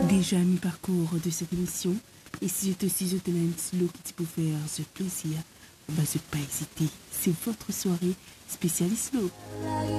déjà mi-parcours de cette émission. Et si c'est aussi The Talent Slow qui peut faire ce plaisir, bah, ne pas hésiter. C'est votre soirée spéciale slow.